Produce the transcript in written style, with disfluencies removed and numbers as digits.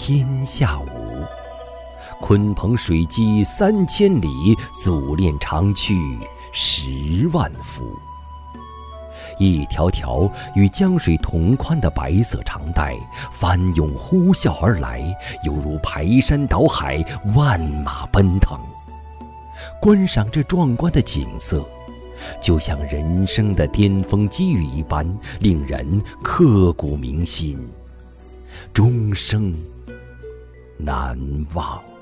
天下无。鲲鹏水击3000里，祖练长驱10万伏。一条条与江水同宽的白色长带翻涌呼啸而来，犹如排山倒海，万马奔腾。观赏这壮观的景色，就像人生的巅峰机遇一般，令人刻骨铭心，终生难忘。